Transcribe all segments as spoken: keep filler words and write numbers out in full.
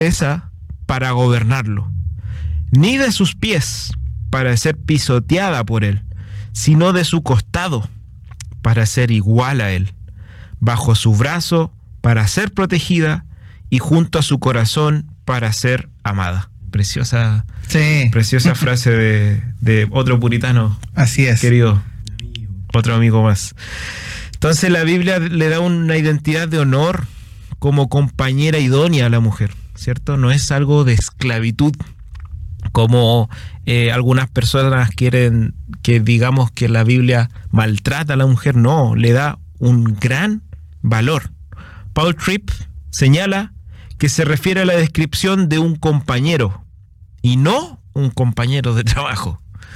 cabeza para gobernarlo, ni de sus pies para ser pisoteada por él, sino de su costado para ser igual a él, bajo su brazo para ser protegida y junto a su corazón para ser amada. Preciosa, sí. preciosa frase de, de otro puritano. Así es. Querido, otro amigo más. Entonces la Biblia le da una identidad de honor como compañera idónea a la mujer, ¿cierto? No es algo de esclavitud, como eh, algunas personas quieren que digamos que la Biblia maltrata a la mujer. No, le da un gran valor. Paul Tripp señala que se refiere a la descripción de un compañero y no un compañero de trabajo,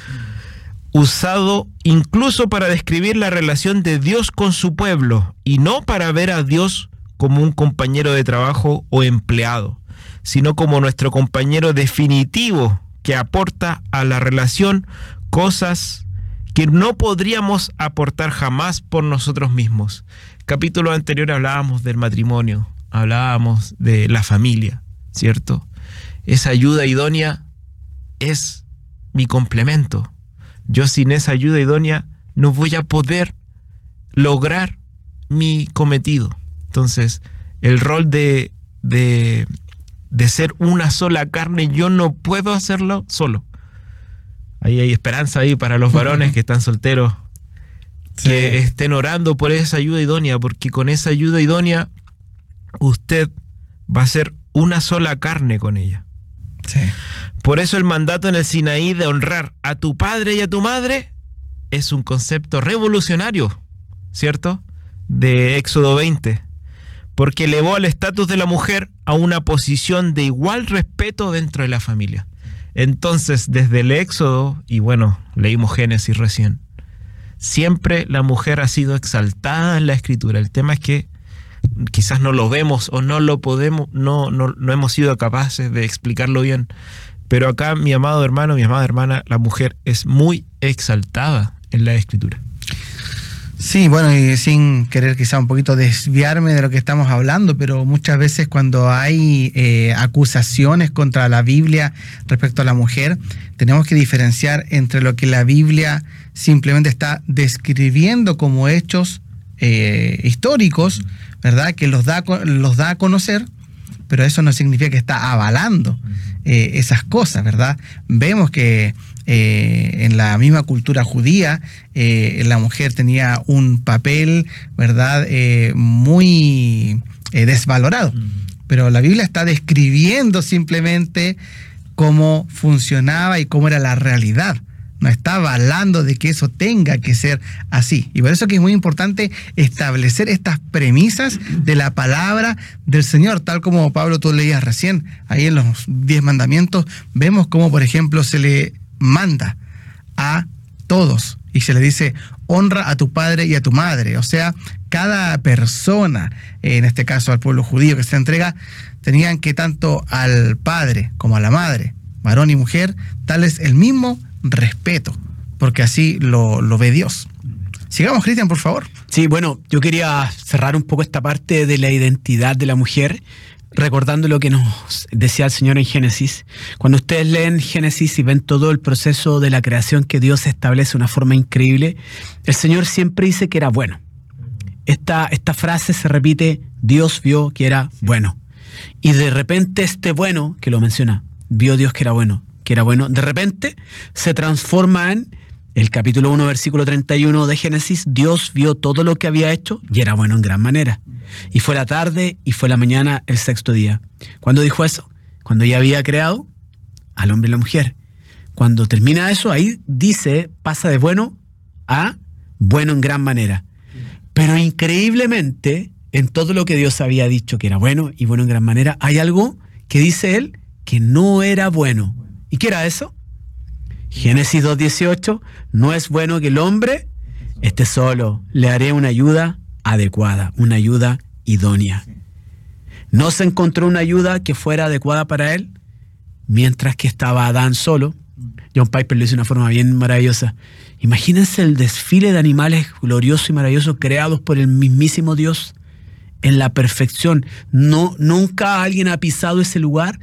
usado incluso para describir la relación de Dios con su pueblo y no para ver a Dios como un compañero de trabajo o empleado, sino como nuestro compañero definitivo que aporta a la relación cosas que no podríamos aportar jamás por nosotros mismos. Capítulo anterior hablábamos del matrimonio, hablábamos de la familia, ¿cierto? Esa ayuda idónea es mi complemento. Yo sin esa ayuda idónea no voy a poder lograr mi cometido. Entonces, el rol de, de, de ser una sola carne, yo no puedo hacerlo solo. Ahí hay esperanza ahí para los varones que están solteros, sí, que estén orando por esa ayuda idónea, porque con esa ayuda idónea usted va a ser una sola carne con ella. Sí. Por eso el mandato en el Sinaí de honrar a tu padre y a tu madre es un concepto revolucionario, ¿cierto? De Éxodo veinte, porque elevó el estatus de la mujer a una posición de igual respeto dentro de la familia. Entonces, desde el Éxodo, y bueno, leímos Génesis recién, siempre la mujer ha sido exaltada en la Escritura. El tema es que quizás no lo vemos o no lo podemos, no, no, no hemos sido capaces de explicarlo bien. Pero acá, mi amado hermano, mi amada hermana, la mujer es muy exaltada en la Escritura. Sí, bueno, y sin querer quizá un poquito desviarme de lo que estamos hablando, pero muchas veces cuando hay eh, acusaciones contra la Biblia respecto a la mujer, tenemos que diferenciar entre lo que la Biblia simplemente está describiendo como hechos eh, históricos, ¿verdad? Que los da, los da a conocer, pero eso no significa que está avalando eh, esas cosas, ¿verdad? Vemos que eh, en la misma cultura judía eh, la mujer tenía un papel, ¿verdad? Eh, muy eh, desvalorado, pero la Biblia está describiendo simplemente cómo funcionaba y cómo era la realidad. No está avalando de que eso tenga que ser así. Y por eso que es muy importante establecer estas premisas de la palabra del Señor, tal como Pablo tú leías recién. Ahí en los diez mandamientos vemos cómo, por ejemplo, se le manda a todos y se le dice: honra a tu padre y a tu madre. O sea, cada persona, en este caso al pueblo judío que se entrega, tenían que tanto al padre como a la madre, varón y mujer, darles el mismo respeto, porque así lo, lo ve Dios. Sigamos, Cristian, por favor. Sí, bueno, yo quería cerrar un poco esta parte de la identidad de la mujer, recordando lo que nos decía el Señor en Génesis. Cuando ustedes leen Génesis y ven todo el proceso de la creación que Dios establece de una forma increíble, el Señor siempre dice que era bueno. Esta, esta frase se repite: Dios vio que era bueno. Y de repente este bueno, que lo menciona, vio Dios que era bueno, que era bueno, de repente se transforma en el capítulo uno, versículo treinta y uno de Génesis. Dios vio todo lo que había hecho y era bueno en gran manera. Y fue la tarde y fue la mañana el sexto día. ¿Cuándo dijo eso? Cuando ya había creado al hombre y la mujer. Cuando termina eso, ahí dice, pasa de bueno a bueno en gran manera. Pero increíblemente, en todo lo que Dios había dicho que era bueno y bueno en gran manera, hay algo que dice él que no era bueno. ¿Y qué era eso? Génesis dos dieciocho, no es bueno que el hombre esté solo, le haré una ayuda adecuada, una ayuda idónea. No se encontró una ayuda que fuera adecuada para él, mientras que estaba Adán solo. John Piper lo hizo de una forma bien maravillosa. Imagínense el desfile de animales gloriosos y maravillosos creados por el mismísimo Dios en la perfección. No, nunca alguien ha pisado ese lugar